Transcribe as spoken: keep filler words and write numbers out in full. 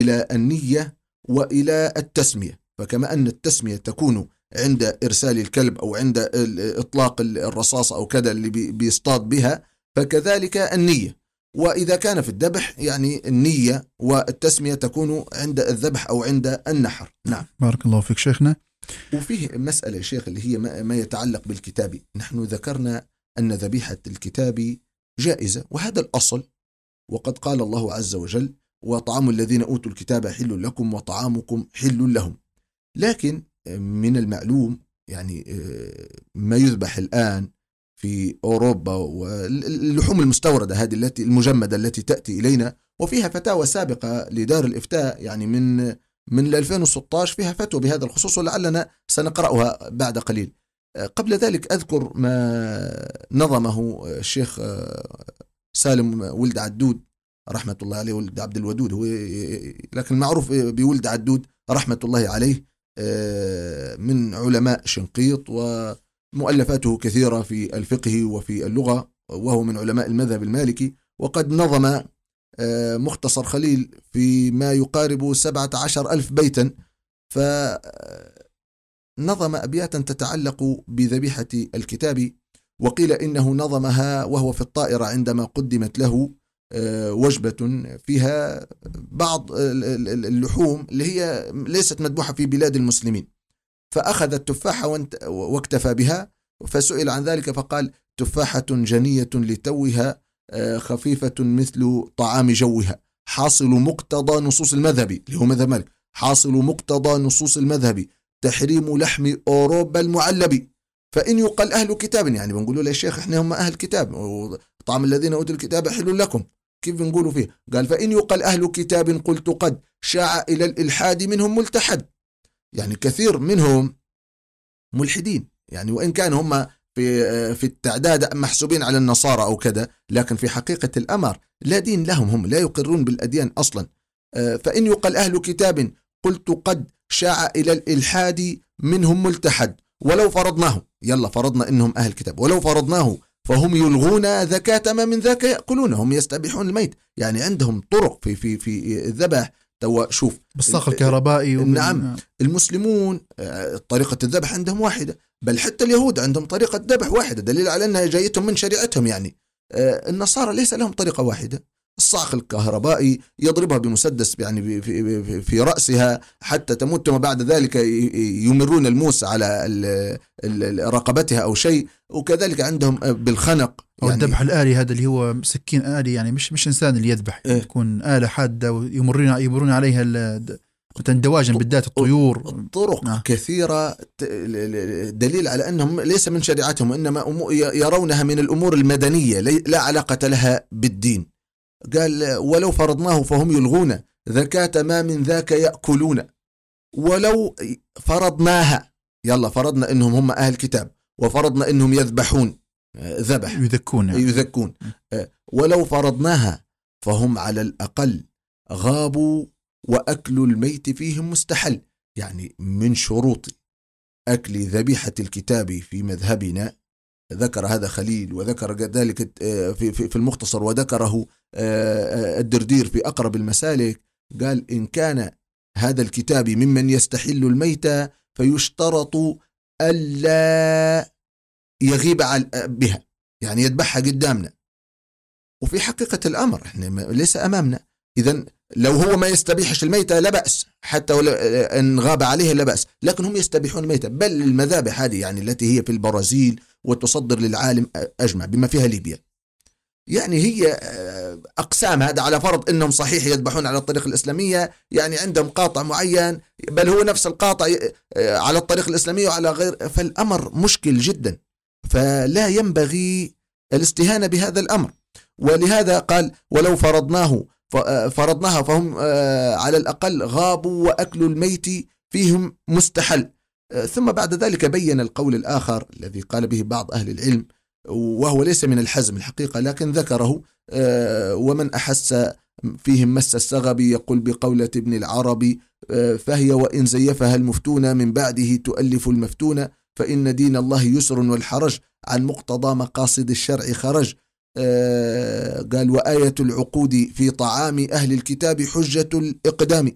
إلى النية وإلى التسمية. فكما أن التسمية تكون عند إرسال الكلب أو عند إطلاق الرصاصة أو كذا اللي بيصطاد بها، فكذلك النية. وإذا كان في الذبح يعني النية والتسمية تكون عند الذبح أو عند النحر. نعم. بارك الله فيك شيخنا. وفيه مسألة يا شيخ اللي هي ما يتعلق بالكتاب. نحن ذكرنا أن ذبيحة الكتاب جائزة، وهذا الأصل، وقد قال الله عز وجل: وطعام الذين أوتوا الكتاب حل لكم وطعامكم حل لهم. لكن من المعلوم يعني ما يذبح الآن في أوروبا واللحوم المستوردة هذه التي المجمدة التي تأتي إلينا، وفيها فتاوى سابقة لدار الإفتاء يعني من من ألفين وستة عشر فيها فتوى بهذا الخصوص، ولعلنا سنقرأها بعد قليل. قبل ذلك أذكر ما نظمه الشيخ سالم ولد عدود رحمة الله عليه، ولد عبد الودود هو، لكن معروف بولد عدود رحمة الله عليه، من علماء شنقيط، ومؤلفاته كثيرة في الفقه وفي اللغة، وهو من علماء المذهب المالكي. وقد نظم مختصر خليل في ما يقارب سبعة عشر ألف بيتا، فنظم أبياتا تتعلق بذبيحة الكتاب، وقيل إنه نظمها وهو في الطائرة عندما قدمت له وجبة فيها بعض اللحوم اللي هي ليست مذبوحة في بلاد المسلمين، فأخذ التفاحة واكتفى بها، فسئل عن ذلك فقال: تفاحة جنية لتوها خفيفة مثل طعام جوها، حاصل مقتضى نصوص المذهب اللي هو مذهب مالك، حاصل مقتضى نصوص المذهب تحريم لحم أوروبا المعلب، فإن يقال أهل كتاب، يعني بنقولوا له يا شيخ إحنا هم أهل كتاب، طعام الذين أوتوا الكتاب حل لكم، كيف بنقولوا فيه؟ قال: فإن يقال أهل كتاب قلت قد شاع إلى الإلحاد منهم ملتحد، يعني كثير منهم ملحدين، يعني وإن كان هم في في التعداد محسوبين على النصارى أو كذا، لكن في حقيقة الأمر لا دين لهم، هم لا يقرون بالأديان أصلا. فإن يقال أهل كتاب قلت قد شاع إلى الإلحاد منهم ملتحد، ولو فرضناه، يلا فرضنا إنهم أهل كتاب، ولو فرضناه فهم يلغون زكاة ما من ذاك يأكلون، هم يستبيحون الميت، يعني عندهم طرق في في في الذبح. تو شوف بالصاق الكهربائي وبال... نعم. المسلمون طريقة الذبح عندهم واحدة، بل حتى اليهود عندهم طريقة ذبح واحدة، دليل على أنها جايتهم من شريعتهم. يعني النصارى ليس لهم طريقة واحدة. الصاخ الكهربائي يضربها بمسدس يعني في, في, في رأسها حتى تموت، ثم بعد ذلك يمرون الموس على رقبتها أو شيء، وكذلك عندهم بالخنق أو يعني الذبح الآلي، هذا اللي هو سكين آلي، يعني مش مش إنسان اللي يذبح، إيه؟ تكون آلة حادة ويمرون يمرون عليها مثلا دواجن بالذات الطيور. طرق نعم. كثيرة دليل على أنهم ليس من شريعتهم، إنما يرونها من الأمور المدنية لا علاقة لها بالدين. قال: ولو فرضناه فهم يلغون زكاة ما من ذاك يأكلون، ولو فرضناها، يلا فرضنا إنهم هم أهل كتاب، وفرضنا إنهم يذبحون ذبح يذكون يعني. يذكون ولو فرضناها فهم على الأقل غابوا وأكل الميت فيهم مستحل. يعني من شروط أكل ذبيحة الكتاب في مذهبنا، ذكر هذا خليل وذكر ذلك في في المختصر، وذكره الدردير في أقرب المسالك، قال: إن كان هذا الكتاب ممن يستحل الميتة فيشترط ألا يغيب بها، يعني يذبحها قدامنا. وفي حقيقة الأمر إحنا ليس أمامنا، إذن لو هو ما يستبيحش الميتة لا بأس، حتى ولو إن غاب عليه لا بأس، لكن هم يستبيحون الميتة. بل المذابح هذه يعني التي هي في البرازيل وتصدر للعالم أجمع بما فيها ليبيا، يعني هي أقسام، هذا على فرض أنهم صحيح يذبحون على الطريق الإسلامية، يعني عندهم قاطع معين، بل هو نفس القاطع على الطريق الإسلامية وعلى غير، فالأمر مشكل جدا، فلا ينبغي الاستهانة بهذا الأمر. ولهذا قال: ولو فرضناه فرضناها فهم على الأقل غابوا وأكل الميت فيهم مستحل. ثم بعد ذلك بين القول الآخر الذي قال به بعض أهل العلم، وهو ليس من الحزم الحقيقة لكن ذكره: ومن أحس فيهم مس السغب يقول بقولة ابن العربي، فهي وإن زيفها المفتون من بعده تؤلف المفتون، فإن دين الله يسر والحرج عن مقتضى مقاصد الشرع خرج. قال: وآية العقود في طعام أهل الكتاب حجة الإقدام،